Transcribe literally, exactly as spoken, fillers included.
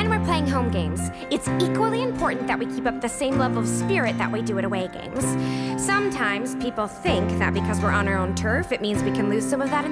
when we're playing home games, it's equally important that we keep up the same level of spirit that we do at away games. Sometimes people think that because we're on our own turf, it means we can lose some of that